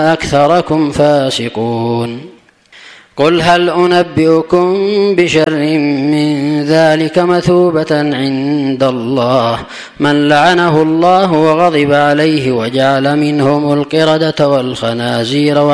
أكثركم فاسقون. قل هل أنبئكم بشر من ذلك مثوبة عند الله من لعنه الله وغضب عليه وجعل منهم القردة والخنازير